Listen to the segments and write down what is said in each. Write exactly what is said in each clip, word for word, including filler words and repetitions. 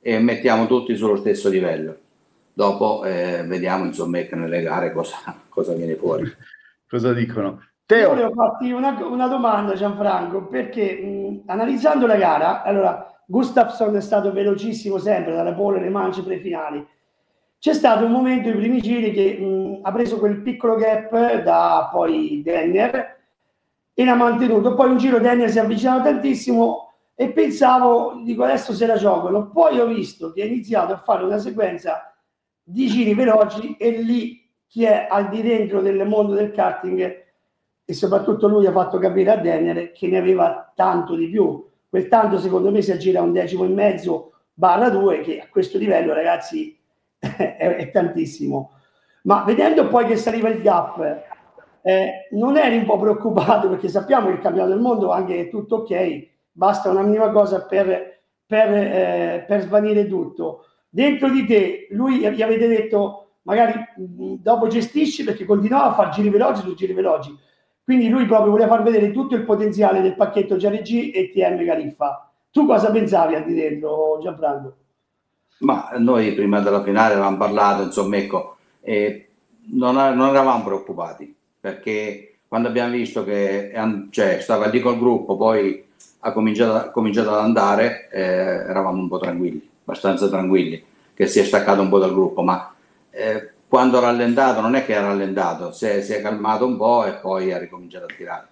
e mettiamo tutti sullo stesso livello. Dopo eh, vediamo insomma che nelle gare cosa, cosa viene fuori. Cosa dicono? Io Teo. volevo farti una, una domanda, Gianfranco, perché mh, analizzando la gara, allora Gustafsson è stato velocissimo sempre, dalle pole alle mance prefinali. C'è stato un momento, i primi giri, che mh, ha preso quel piccolo gap da poi Denner e l'ha mantenuto. Poi un giro Denner si è avvicinato tantissimo e pensavo, dico adesso se la giocano. Poi ho visto che ha iniziato a fare una sequenza di giri veloci e lì chi è al di dentro del mondo del karting, e soprattutto lui ha fatto capire a Denner che ne aveva tanto di più. Quel tanto secondo me si aggira un decimo e mezzo barra due, che a questo livello ragazzi è, è tantissimo. Ma vedendo poi che saliva il gap, eh, non eri un po' preoccupato, perché sappiamo che il campionato del mondo anche è tutto ok, basta una minima cosa per, per, eh, per svanire tutto. Dentro di te lui gli avete detto magari mh, dopo gestisci, perché continuava a fare giri veloci su giri veloci, quindi lui proprio voleva far vedere tutto il potenziale del pacchetto G R G e T M Cariffa. Tu cosa pensavi al di dentro, Gianfranco? Ma noi prima della finale avevamo parlato, insomma, ecco, e non, non eravamo preoccupati, perché quando abbiamo visto che cioè, stava lì col gruppo, poi ha cominciato, ha cominciato ad andare, eh, eravamo un po' tranquilli, abbastanza tranquilli, che si è staccato un po' dal gruppo, ma eh, quando ha rallentato non è che ha rallentato, si è, si è calmato un po' e poi ha ricominciato a tirare.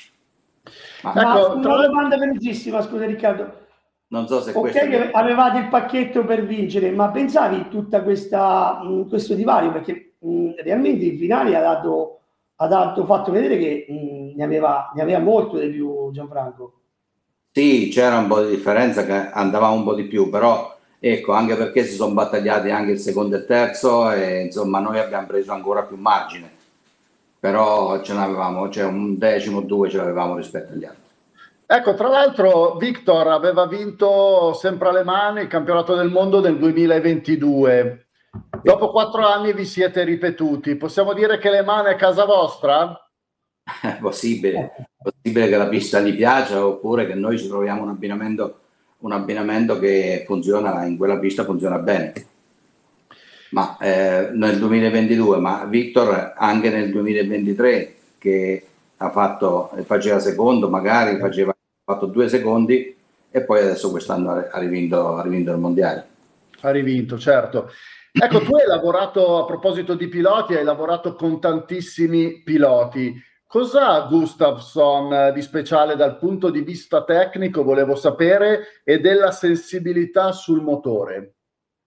Ma, Ecco, tra una l'altro, domanda velocissima, scusa Riccardo. non so se Ok, questo che che... avevate il pacchetto per vincere, ma pensavi tutta questa mh, questo divario? Perché mh, realmente in finale ha dato, ha dato fatto vedere che mh, ne aveva, ne aveva molto di più Gianfranco. Sì, c'era un po' di differenza, che andavamo un po' di più, però ecco, anche perché si sono battagliati anche il secondo e il terzo e insomma noi abbiamo preso ancora più margine, però ce n'avevamo, cioè un decimo o due ce l'avevamo rispetto agli altri. ecco, tra l'altro Victor aveva vinto sempre alle mani il campionato del mondo nel duemilaventidue. Dopo quattro anni vi siete ripetuti. Possiamo dire che Le Mans è casa vostra? È possibile, possibile che la pista gli piaccia oppure che noi ci troviamo un abbinamento, un abbinamento che funziona, in quella pista funziona bene. Ma eh, nel duemilaventidue, ma Victor anche nel duemilaventitré che ha fatto, faceva secondo, magari faceva ha fatto due secondi e poi adesso quest'anno ha rivinto, ha rivinto il mondiale. Ha rivinto, certo. Ecco, tu hai lavorato, a proposito di piloti, hai lavorato con tantissimi piloti. Cos'ha Gustafsson eh, di speciale dal punto di vista tecnico, volevo sapere, e della sensibilità sul motore?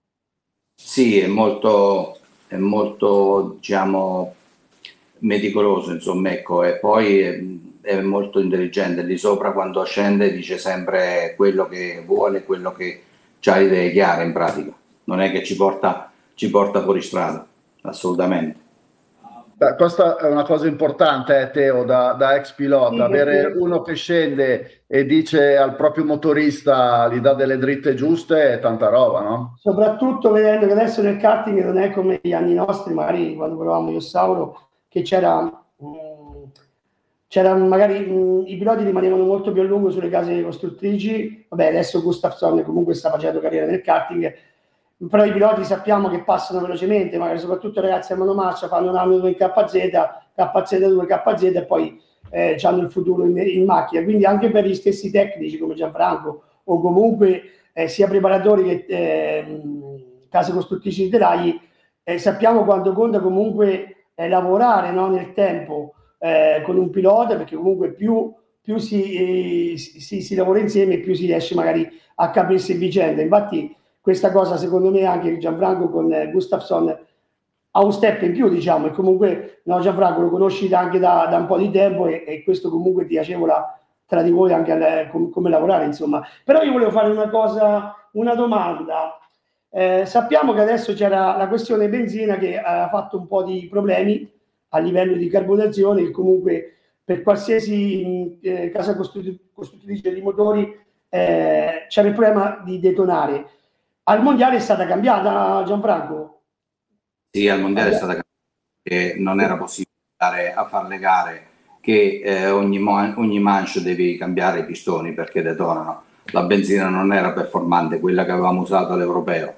Sì, è molto, è molto, diciamo, meticoloso, insomma, ecco, e poi è, è molto intelligente. Lì sopra quando scende dice sempre quello che vuole, quello che ha le idee chiare in pratica. Non è che ci porta, ci porta fuori strada, assolutamente. Beh, questa è una cosa importante, eh, Teo, da, da ex pilota, Sì, avere perché uno che scende e dice al proprio motorista, gli dà delle dritte giuste, è tanta roba, no? soprattutto vedendo che adesso nel karting non è come gli anni nostri, magari quando provavamo io Sauro, che c'era, mh, c'era magari mh, i piloti rimanevano molto più a lungo sulle case costruttrici. Vabbè, adesso Gustafsson comunque sta facendo carriera nel karting, però i piloti sappiamo che passano velocemente, magari soprattutto i ragazzi a monomarcia fanno un anno in K Z, K Z due, K Z e poi eh, hanno il futuro in, in macchina. Quindi anche per gli stessi tecnici come Gianfranco o comunque eh, sia preparatori che eh, case costruttrici di telai, eh, sappiamo quanto conta comunque eh, lavorare, no, nel tempo eh, con un pilota, perché comunque più, più si, eh, si, si lavora insieme più si riesce magari a capirsi in vicenda. Infatti questa cosa secondo me anche Gianfranco con eh, Gustafsson ha un step in più, diciamo, e comunque no, Gianfranco lo conosci anche da, da un po' di tempo e, e questo comunque ti agevola tra di voi anche al, com, come lavorare, insomma. Però io volevo fare una cosa, una domanda. Eh, sappiamo che adesso c'era la questione benzina che ha fatto un po' di problemi a livello di carbonazione, che comunque per qualsiasi eh, casa costruttrice di motori eh, c'era il problema di detonare. Al mondiale è stata cambiata, Gianfranco? Sì, al mondiale è stata cambiata che non era possibile andare a fare le gare che eh, ogni, ogni manche devi cambiare i pistoni perché detonano. la benzina non era performante, quella che avevamo usato all'europeo.